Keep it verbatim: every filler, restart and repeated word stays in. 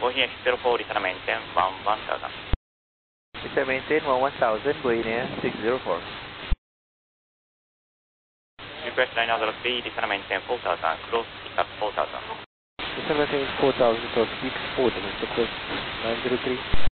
Bohemia zero four, return maintain one one thousand. Return maintain one one thousand, Bohemia six zero four. Request line other speed, return maintain four thousand, close pick up four thousand. Return maintain four thousand, close speed four thousand, so close nine zero three.